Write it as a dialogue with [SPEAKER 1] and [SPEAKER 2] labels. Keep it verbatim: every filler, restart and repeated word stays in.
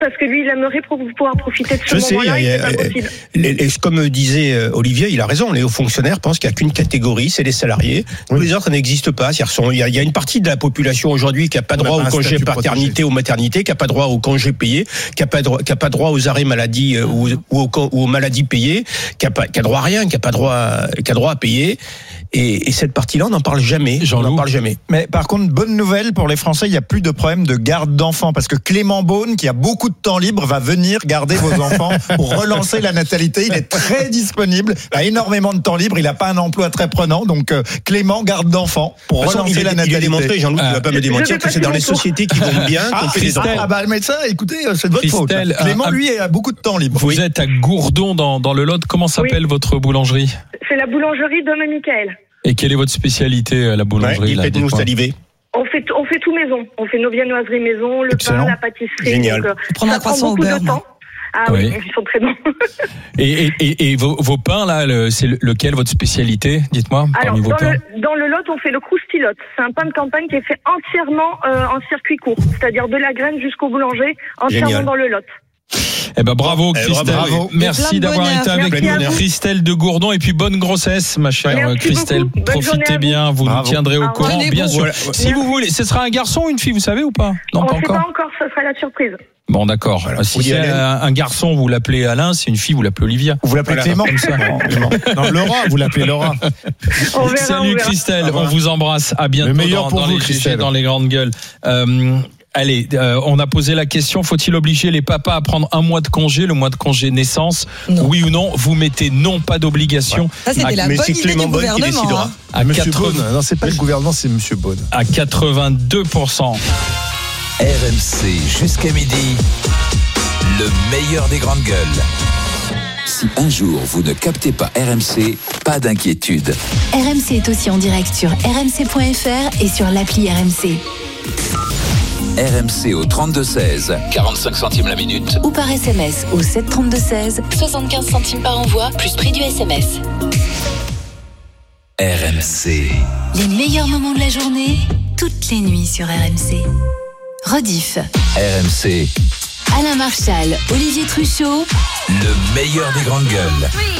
[SPEAKER 1] Parce que lui, il aimerait pouvoir profiter de ce
[SPEAKER 2] Je
[SPEAKER 1] moment-là,
[SPEAKER 2] sais,
[SPEAKER 1] et
[SPEAKER 2] il y a,
[SPEAKER 1] c'est pas possible.
[SPEAKER 2] Et, et comme disait Olivier, il a raison, les hauts fonctionnaires pensent qu'il n'y a qu'une catégorie, c'est les salariés. Oui. Tous les autres n'existent pas. Il y, a, il y a une partie de la population aujourd'hui qui n'a pas droit au congé paternité ou maternité, qui n'a pas droit au congé payé, qui n'a pas, qui pas droit aux arrêts maladie euh, ou, ou, aux, ou aux maladies payées, qui n'a droit à rien, qui n'a pas droit, qui a droit à payer. Et, et cette partie-là, on n'en parle jamais. On n'en parle jamais.
[SPEAKER 3] Mais par contre, bonne nouvelle pour les Français, il n'y a plus de problème de garde d'enfants parce que Clément Beaune, qui a beaucoup de temps libre, va venir garder vos enfants pour relancer la natalité. Il est très disponible, il a énormément de temps libre, il n'a pas un emploi très prenant. Donc euh, Clément, garde d'enfants pour façon, relancer
[SPEAKER 2] il
[SPEAKER 3] la
[SPEAKER 2] a,
[SPEAKER 3] natalité.
[SPEAKER 2] Il a démontré, Jean-Loup, tu ne vas pas me démentir que c'est dans les sociétés qui vont bien qu'on
[SPEAKER 3] ah,
[SPEAKER 2] fait les enfants.
[SPEAKER 3] Ah bah le médecin, écoutez, c'est de votre
[SPEAKER 4] Christelle,
[SPEAKER 3] faute. Clément,
[SPEAKER 4] à,
[SPEAKER 3] lui, a beaucoup de temps libre.
[SPEAKER 4] Vous oui. êtes à Gourdon dans, dans le Lot. Comment s'appelle oui. votre boulangerie?
[SPEAKER 1] C'est la boulangerie Dom et Michael.
[SPEAKER 4] Et quelle est votre spécialité à la boulangerie?
[SPEAKER 2] Ouais, faites-nous saliver.
[SPEAKER 1] On fait, on fait tout maison. On fait nos viennoiseries maison, le
[SPEAKER 3] Excellent.
[SPEAKER 1] pain, la pâtisserie.
[SPEAKER 2] Génial.
[SPEAKER 1] Donc,
[SPEAKER 5] euh, prendre un croissant au beurre.
[SPEAKER 1] Ah oui, oui, ils sont très bons.
[SPEAKER 4] et, et, et, et vos, vos pains, là, le, c'est lequel votre spécialité? Dites-moi.
[SPEAKER 1] Alors,
[SPEAKER 4] vos
[SPEAKER 1] dans,
[SPEAKER 4] pains.
[SPEAKER 1] Le, dans le Lot, on fait le croustillotte. C'est un pain de campagne qui est fait entièrement euh, en circuit court. C'est-à-dire de la graine jusqu'au boulanger, entièrement
[SPEAKER 2] Génial.
[SPEAKER 1] Dans le Lot.
[SPEAKER 4] Eh ben bravo Christelle,
[SPEAKER 2] eh, bravo.
[SPEAKER 4] merci d'avoir été avec
[SPEAKER 1] merci
[SPEAKER 4] nous, Christelle de Gourdon, et puis bonne grossesse ma chère
[SPEAKER 1] merci
[SPEAKER 4] Christelle. Profitez bien, vous, vous nous tiendrez au courant, bien sûr. Voilà. Si merci. Vous voulez, ce sera un garçon ou une fille, vous savez ou pas?
[SPEAKER 1] Non,
[SPEAKER 4] on
[SPEAKER 1] pas
[SPEAKER 4] ne sait
[SPEAKER 1] pas encore, ce sera la surprise.
[SPEAKER 4] Bon d'accord.
[SPEAKER 2] Voilà,
[SPEAKER 4] si c'est un, un garçon, vous l'appelez Alain. Si une fille, vous l'appelez Olivia.
[SPEAKER 3] Vous l'appelez voilà, Clément. Comme ça.
[SPEAKER 6] Non, Laura, vous l'appelez Laura.
[SPEAKER 1] On verra,
[SPEAKER 4] Salut
[SPEAKER 1] on verra.
[SPEAKER 4] Christelle, on vous embrasse. À bientôt.
[SPEAKER 6] Le meilleur
[SPEAKER 4] dans,
[SPEAKER 6] pour
[SPEAKER 4] dans
[SPEAKER 6] vous,
[SPEAKER 4] les
[SPEAKER 6] Christelle.
[SPEAKER 4] Dans les grandes gueules. Euh, Allez, euh, on a posé la question, faut-il obliger les papas à prendre un mois de congé, le mois de congé naissance? Non. Oui ou non? Vous mettez non, pas d'obligation.
[SPEAKER 5] Ça, c'était la bonne idée du gouvernement. Hein.
[SPEAKER 4] À
[SPEAKER 6] Monsieur
[SPEAKER 4] quatre-vingts...
[SPEAKER 6] Beaune. Non, c'est pas le gouvernement, c'est Monsieur Beaune.
[SPEAKER 4] À quatre-vingt-deux pour cent.
[SPEAKER 7] R M C jusqu'à midi, le meilleur des grandes gueules. Si un jour vous ne captez pas R M C, pas d'inquiétude.
[SPEAKER 8] R M C est aussi en direct sur r m c point f r et sur l'appli R M C.
[SPEAKER 7] R M C au trente-deux seize, quarante-cinq centimes la minute.
[SPEAKER 8] Ou par S M S au sept trente-deux seize, soixante-quinze centimes par envoi, plus prix du S M S.
[SPEAKER 7] R M C.
[SPEAKER 8] Les meilleurs moments de la journée, toutes les nuits sur R M C. Rediff.
[SPEAKER 7] R M C.
[SPEAKER 8] Alain Marchal, Olivier Truchot.
[SPEAKER 7] Le meilleur des grandes gueules.